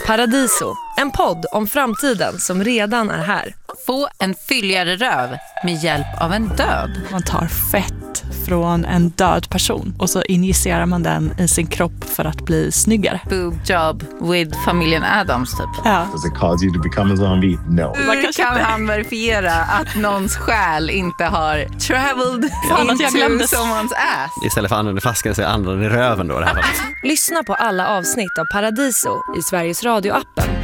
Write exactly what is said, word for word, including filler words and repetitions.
Paradiso, en podd om framtiden som redan är här. Få en fylligare röv med hjälp av en död. Man tar fett från en död person och så injicerar man den i sin kropp för att bli snyggare. Boob job with familjen Addams typ. Ja. Does it cause you to become a zombie? No. Hur kan han verifiera att någons själ inte har traveled Fan, att jag into glömde. someone's ass? Istället för anden i flaskan så är anden i röven då. Det här fallet. Lyssna på alla avsnitt av Paradiso i Sveriges Radio-appen